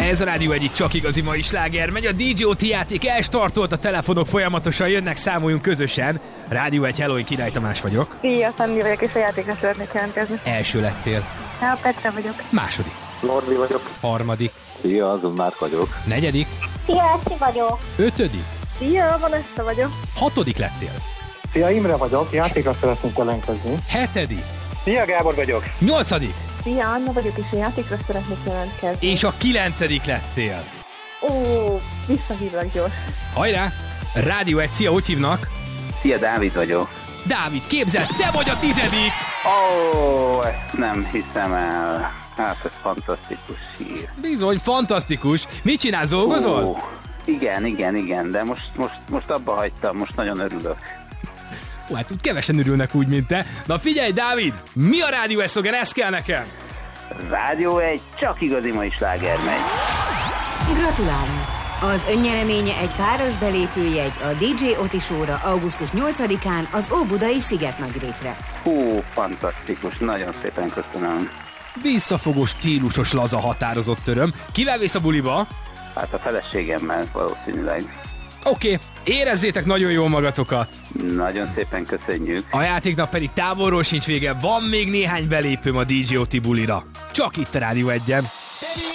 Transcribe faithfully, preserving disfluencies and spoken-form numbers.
Ez a Rádió egyik csak igazi mai sláger. Megy a dé jé o té játék, elstartolt, a telefonok folyamatosan jönnek, számoljunk közösen. Rádió egy, hello, én Király Tamás vagyok. Szia, Szandi vagyok, és a játékra szeretnék jelentkezni. Első lettél. Szia, Petra vagyok. Második. Norbi vagyok. Harmadik. Szia, azon Márk vagyok. Negyedik. Szia, Eszti vagyok. Ötödik. Szia, Vanessa vagyok. Hatodik lettél. Szia, Imre vagyok, játékra szeretnék jelentkezni. Hetedik. Szia, Gábor vagyok. Nyolcadik. Szia, Anna vagyok, és a játékra szeretnék jelentkezni. És a kilencedik lettél. Ó, visszahívlak gyors. Hajrá! Rádió egy, szia, hogy hívnak? Szia, Dávid vagyok. Dávid, képzeld, te vagy a tizedik! Ó, oh, ezt nem hiszem el. Hát ez fantasztikus hír. Bizony, fantasztikus. Mit csinálsz, dolgozol? Ó, igen, igen, igen, de most, most, most abba hagytam, most nagyon örülök. Ó, hát úgy kevesen örülnek úgy, mint te. Na figyelj, Dávid, mi a Rádió egy szlogen? Ez kell nekem. Rádió egy, csak igazi mai sláger megy. Gratulálunk! Az önnyereménye egy páros belépőjegy a dé jé Oti Show-ra augusztus nyolcadikán az Óbudai Szigetnagyrétre. Hú, fantasztikus, nagyon szépen köszönöm. Visszafogó, stílusos, laza, határozott öröm. Kivel vész a buliba? Hát a feleségemmel valószínűleg. Oké, okay. Érezzétek nagyon jól magatokat. Nagyon szépen köszönjük. A játéknak pedig távolról sincs vége, van még néhány belépőm a dé jé Oti bulira. Csak itt a Rádió egyen.